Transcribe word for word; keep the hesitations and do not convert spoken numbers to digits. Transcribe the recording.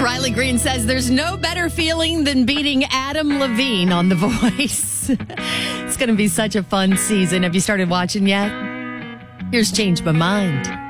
Riley Green says there's no better feeling than beating Adam Levine on The Voice. It's going to be such a fun season. Have you started watching yet? Here's Change My Mind.